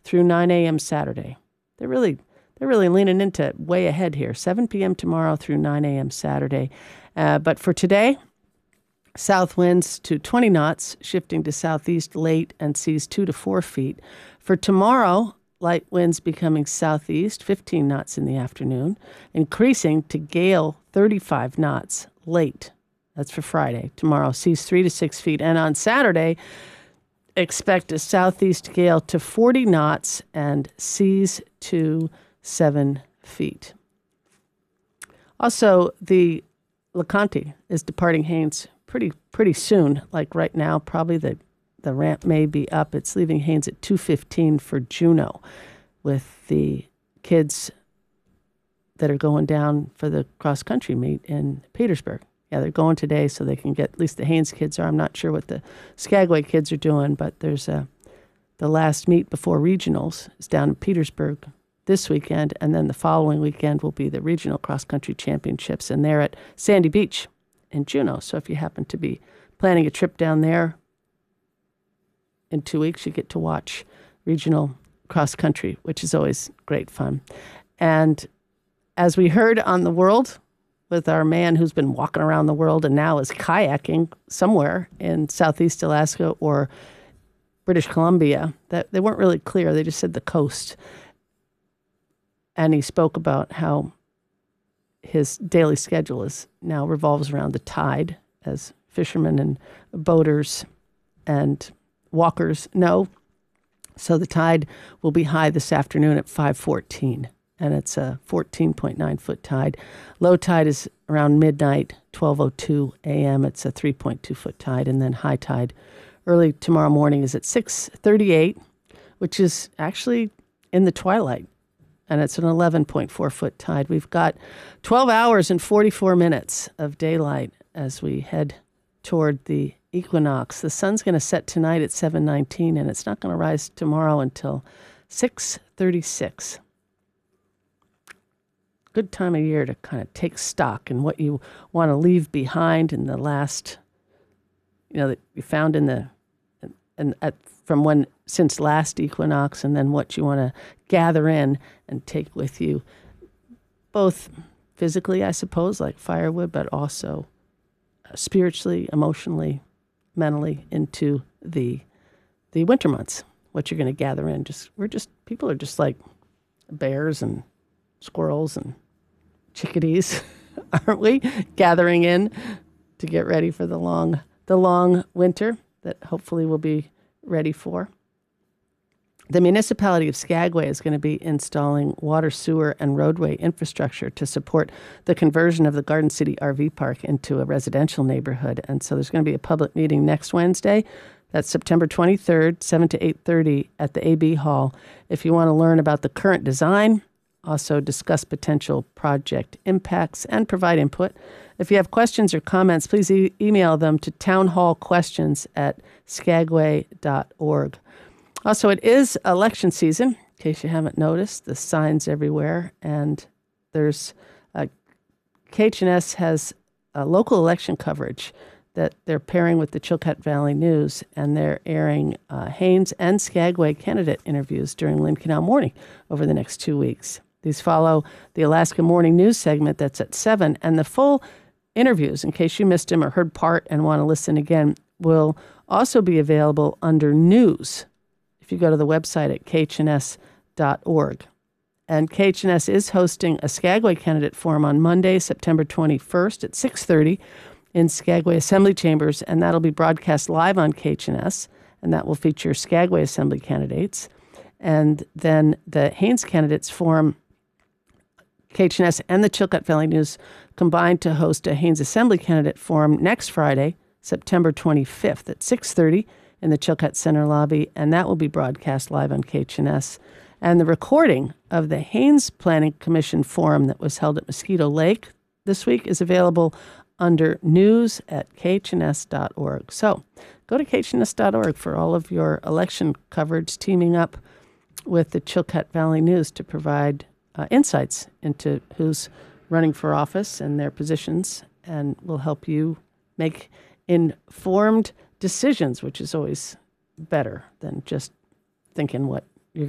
through 9 a.m. Saturday. They're really leaning into way ahead here. 7 p.m. tomorrow through 9 a.m. Saturday. But for today, south winds to 20 knots, shifting to southeast late and seas 2 to 4 feet. For tomorrow, light winds becoming southeast, 15 knots in the afternoon, increasing to gale 35 knots late. That's for Friday. Tomorrow, seas 3 to 6 feet. And on Saturday, expect a southeast gale to 40 knots and seas to 7 feet. Also, the LeConte is departing Haines pretty soon. Like right now, probably the ramp may be up. It's leaving Haines at 2:15 for Juneau, with the kids that are going down for the cross-country meet in Petersburg. Yeah, they're going today so they can get, at least the Haines kids are. I'm not sure what the Skagway kids are doing, but there's the last meet before regionals is down in Petersburg this weekend, and then the following weekend will be the regional cross-country championships, and they're at Sandy Beach in Juneau. So if you happen to be planning a trip down there in 2 weeks, you get to watch regional cross-country, which is always great fun. And as we heard on The World with our man who's been walking around the world and now is kayaking somewhere in Southeast Alaska or British Columbia, that they weren't really clear. They just said the coast. And he spoke about how his daily schedule now revolves around the tide, as fishermen and boaters and walkers know. So the tide will be high this afternoon at 5:14, and it's a 14.9-foot tide. Low tide is around midnight, 12:02 a.m. It's a 3.2-foot tide, and then high tide early tomorrow morning is at 6:38, which is actually in the twilight, and it's an 11.4-foot tide. We've got 12 hours and 44 minutes of daylight as we head toward the equinox. The sun's going to set tonight at 7:19, and it's not going to rise tomorrow until 6:36. Good time of year to kind of take stock in what you want to leave behind in the last, that you found since last equinox, and then what you want to gather in and take with you, both physically, I suppose, like firewood, but also spiritually, emotionally, mentally into the winter months. What you're going to gather in. People are just like bears and squirrels and chickadees, aren't we? Gathering in to get ready for the long winter that hopefully we'll be ready for. The municipality of Skagway is going to be installing water, sewer, and roadway infrastructure to support the conversion of the Garden City RV Park into a residential neighborhood. And so there's going to be a public meeting next Wednesday. That's September 23rd, 7 to 8:30 at the AB Hall. If you want to learn about the current design, also discuss potential project impacts, and provide input. If you have questions or comments, please email them to townhallquestions@skagway.org. Also, it is election season, in case you haven't noticed. The signs everywhere, and there's KHNS has a local election coverage that they're pairing with the Chilkat Valley News, and they're airing Haines and Skagway candidate interviews during Lynn Canal Morning over the next 2 weeks. These follow the Alaska Morning News segment that's at 7, and the full interviews, in case you missed them or heard part and want to listen again, will also be available under News if you go to the website at khns.org. And KHNS is hosting a Skagway candidate forum on Monday, September 21st at 6:30 in Skagway Assembly Chambers, and that'll be broadcast live on KHNS, and that will feature Skagway Assembly candidates. And then the Haines Candidates Forum, KHNS and the Chilkat Valley News combined to host a Haines Assembly Candidate Forum next Friday, September 25th at 6:30 in the Chilkat Center lobby, and that will be broadcast live on KHNS. And the recording of the Haines Planning Commission Forum that was held at Mosquito Lake this week is available under news at khns.org. So go to khns.org for all of your election coverage, teaming up with the Chilkat Valley News to provide insights into who's running for office and their positions, and will help you make informed decisions, which is always better than just thinking what